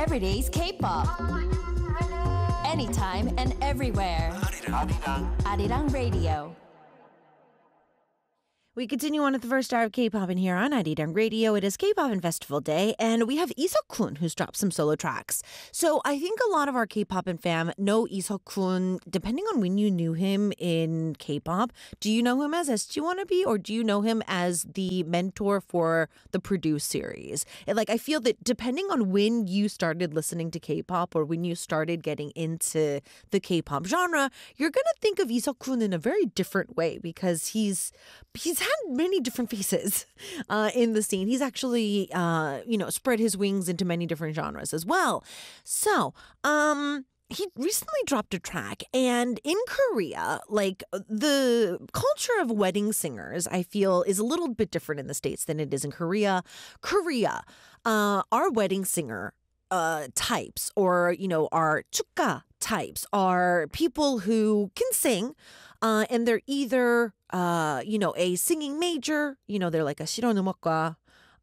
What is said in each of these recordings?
everyday's K-pop. Anytime and everywhere. Arirang Radio. We continue on at the first hour of K-pop in here on Arirang Radio. It is K-pop and Festival Day, and we have Lee Seok-kun, who's dropped some solo tracks. So I think a lot of our K-pop and fam know Lee Seok-kun, depending on when you knew him in K-pop. Do you know him as SG Wannabe, or do you know him as the mentor for the Produce series? I feel that depending on when you started listening to K-pop or when you started getting into the K-pop genre, you're going to think of Lee Seok-kun in a very different way, because he's had many different faces in the scene. He's actually, spread his wings into many different genres as well. So, he recently dropped a track, and in Korea, the culture of wedding singers, I feel, is a little bit different in the States than it is in Korea. Our wedding singer types, or, our chukka types, are people who can sing, and they're either a singing major, they're like a 실용음악과,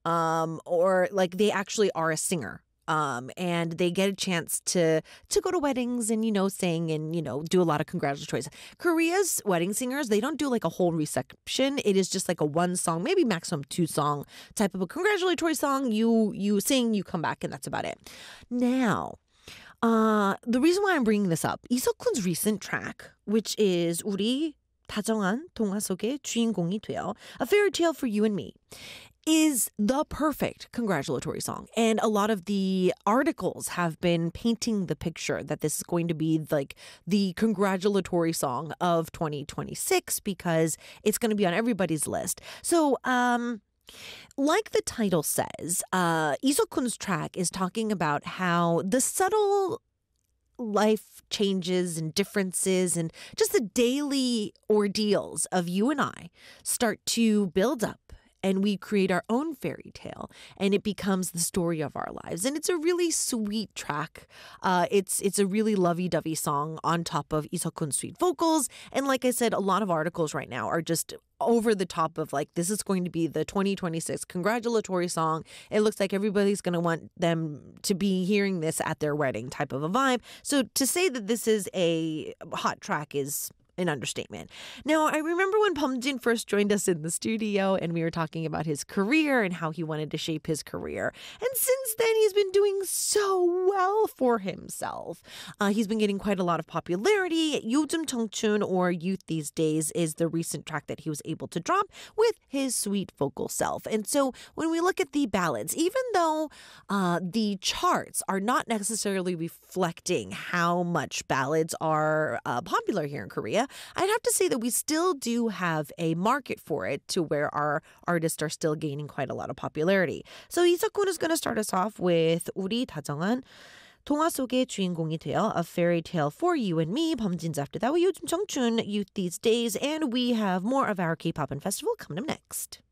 or they actually are a singer. And they get a chance to go to weddings and, sing and, do a lot of congratulatories. Korea's wedding singers, they don't do a whole reception. It is just a one song, maybe maximum 2 song type of a congratulatory song. You sing, you come back, and that's about it. Now, the reason why I'm bringing this up, Lee Seok-kun's recent track, which is 우리 다정한 동화 속의 주인공이 되어, A Fairy Tale for You and Me, is the perfect congratulatory song. And a lot of the articles have been painting the picture that this is going to be the congratulatory song of 2026, because it's going to be on everybody's list. So, like the title says, Lee Seok-kun's track is talking about how the subtle life changes and differences and just the daily ordeals of you and I start to build up, and we create our own fairy tale, and it becomes the story of our lives. And it's a really sweet track. It's a really lovey-dovey song on top of Lee Seok-kun's sweet vocals. And like I said, a lot of articles right now are just over the top of this is going to be the 2026 congratulatory song. It looks like everybody's going to want them to be hearing this at their wedding type of a vibe. So to say that this is a hot track is an understatement. Now, I remember when Bumjin first joined us in the studio and we were talking about his career and how he wanted to shape his career. And since then, he's been doing so well for himself. He's been getting quite a lot of popularity. 요즘 청춘, or Youth These Days, is the recent track that he was able to drop with his sweet vocal self. And so when we look at the ballads, even though the charts are not necessarily reflecting how much ballads are popular here in Korea, I'd have to say that we still do have a market for it, to where our artists are still gaining quite a lot of popularity. So Lee Seok-kun is going to start us off with 우리 다정한 동화 속의 주인공이 되어, A Fairy Tale for You and Me. Bumjin's after that with 요즘 청춘, Youth These Days, and we have more of our K-pop and festival coming up next.